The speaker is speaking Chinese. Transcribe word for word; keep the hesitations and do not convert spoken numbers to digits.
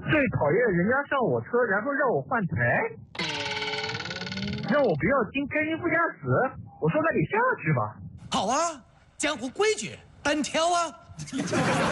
最讨厌人家上我车，然后让我换台，让我不要进开心副驾驶。我说那你下去吧。 好啊，江湖规矩单挑啊。